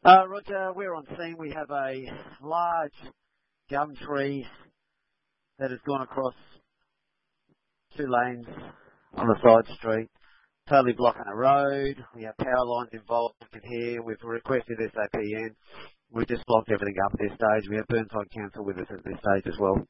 Roger, we're on scene. We have a large gum tree that has gone across 2 lanes on the side street, totally blocking a road. We have power lines involved in here. We've requested SAPN. We've just blocked everything up at this stage. We have Burnside Council with us at this stage as well.